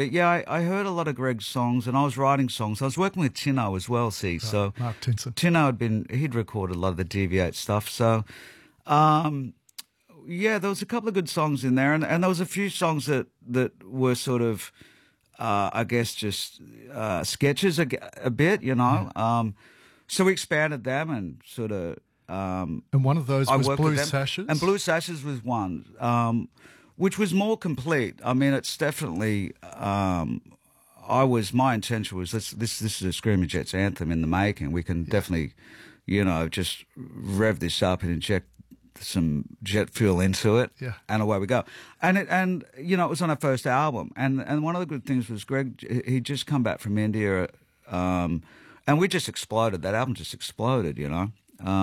But yeah, I heard a lot of Greg's songs, and I was writing songs. I was working with Tino as well, see. Right, So Mark Tinson. Tino he'd recorded a lot of the Deviate stuff. So, yeah, there was a couple of good songs in there, and there was a few songs that were sort of, I guess, just sketches a bit, you know. So we expanded them and sort of. And one of those was Blue Sashes? And Blue Sashes was one, which was more complete. I mean, it's definitely. My intention was this is a Screaming Jets anthem in the making. We can definitely, you know, just rev this up and inject some jet fuel into it, and away we go. And you know, it was on our first album. And one of the good things was Greg. He'd just come back from India, and we just exploded. That album just exploded. You know,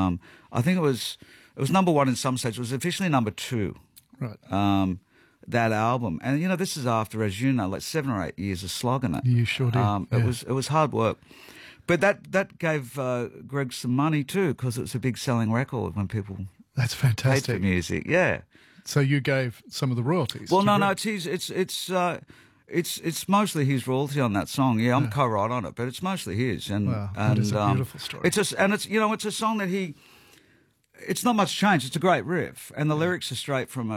I think it was number one in some states. It was officially number two. Right. That album, and you know, this is after, as you know, like 7 or 8 years of slogging it. You sure did. It was hard work, but that gave Greg some money too, because it was a big selling record when people. That's fantastic. Paid for music, yeah. So you gave some of the royalties. Well, no, it's mostly his royalty on that song. Yeah, I'm co-write on it, but it's mostly his. And wow, that is a beautiful story. It's a song that he. It's not much change. It's a great riff, and the lyrics are straight from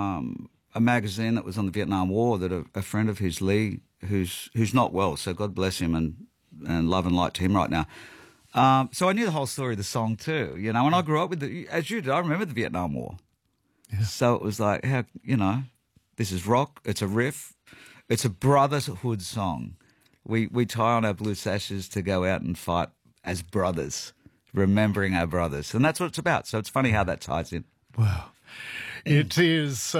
a magazine that was on the Vietnam War that a friend of his, Lee, who's not well, so God bless him and love and light to him right now. So I knew the whole story of the song too, you know, and I grew up with as you did, I remember the Vietnam War. Yeah. So it was like, how, you know, this is rock, it's a riff, it's a brotherhood song. We tie on our blue sashes to go out and fight as brothers, remembering our brothers. And that's what it's about. So it's funny how that ties in. Wow. It is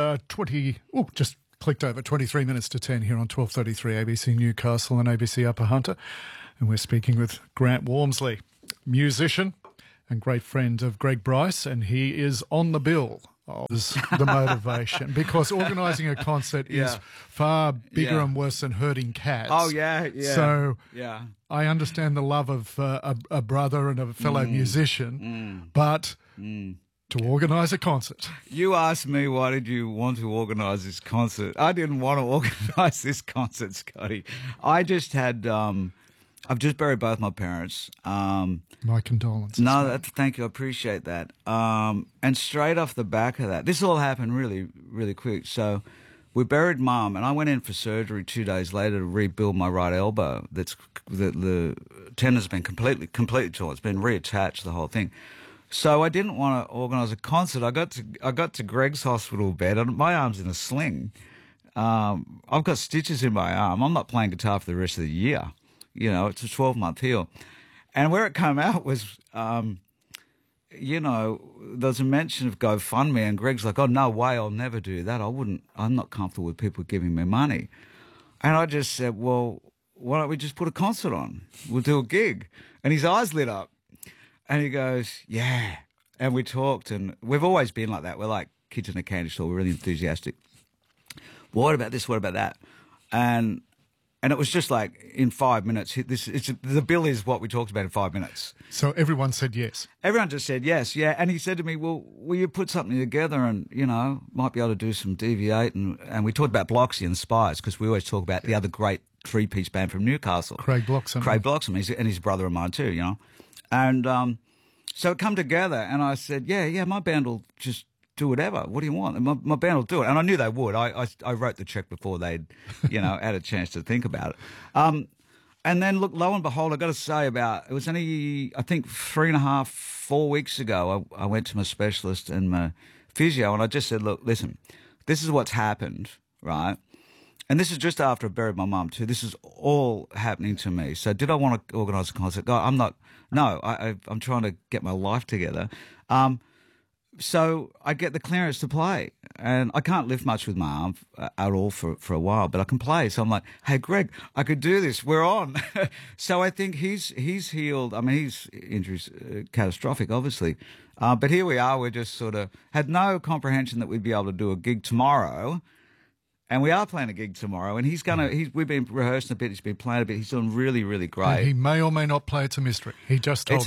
just clicked over 23 minutes to 10 here on 1233 ABC Newcastle and ABC Upper Hunter. And we're speaking with Grant Walmsley, musician and great friend of Greg Bryce, and he is on the bill of the motivation because organising a concert is far bigger and worse than herding cats. Oh, yeah. So I understand the love of a brother and a fellow musician, but... to organise a concert. You asked me, why did you want to organise this concert? I didn't want to organise this concert, Scotty. I just had, I've just buried both my parents. My condolences. No, thank you. I appreciate that. And straight off the back of that, this all happened really, really quick. So we buried Mum, and I went in for surgery 2 days later to rebuild my right elbow. The tendon's been completely torn. It's been reattached, the whole thing. So I didn't want to organise a concert. I got to Greg's hospital bed, and my arm's in a sling. I've got stitches in my arm. I'm not playing guitar for the rest of the year. You know, it's a 12-month heal. And where it came out was, you know, there was a mention of GoFundMe, and Greg's like, oh, no way, I'll never do that. I'm not comfortable with people giving me money. And I just said, well, why don't we just put a concert on? We'll do a gig. And his eyes lit up. And he goes, yeah. And we talked, and we've always been like that. We're like kids in a candy store. We're really enthusiastic. What about this? What about that? And it was just like in 5 minutes. The bill is what we talked about in 5 minutes. So everyone said yes. Everyone just said yes, yeah. And he said to me, well, will you put something together and, you know, might be able to do some Deviate. And we talked about Bloxy and Spies because we always talk about the other great three-piece band from Newcastle. Craig Bloxham. And his brother of mine too, you know. And so it come together, and I said, yeah, my band will just do whatever. What do you want? And my band will do it. And I knew they would. I wrote the check before they'd, you know, had a chance to think about it. And then, look, lo and behold, I got to say it was only, I think, 3.5, 4 weeks ago, I went to my specialist and my physio, and I just said, look, listen, this is what's happened, right? And this is just after I buried my mum too. This is all happening to me. So did I want to organise a concert? I'm not. No, I'm trying to get my life together. So I get the clearance to play, and I can't lift much with my arm at all for a while, but I can play. So I'm like, hey, Greg, I could do this. We're on. So I think he's healed. I mean, his injury's catastrophic, obviously. But here we are. We're just sort of had no comprehension that we'd be able to do a gig tomorrow. And we are playing a gig tomorrow, and we've been rehearsing a bit, he's been playing a bit, he's doing really, really great. And he may or may not play, it's a mystery. He just told